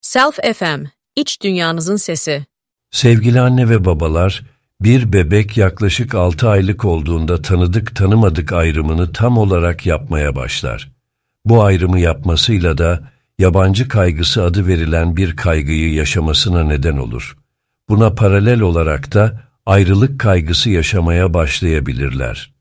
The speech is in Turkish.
Self FM, İç Dünyanızın Sesi. Sevgili anne ve babalar, bir bebek yaklaşık 6 aylık olduğunda tanıdık tanımadık ayrımını tam olarak yapmaya başlar. Bu ayrımı yapmasıyla da yabancı kaygısı adı verilen bir kaygıyı yaşamasına neden olur. Buna paralel olarak da ayrılık kaygısı yaşamaya başlayabilirler.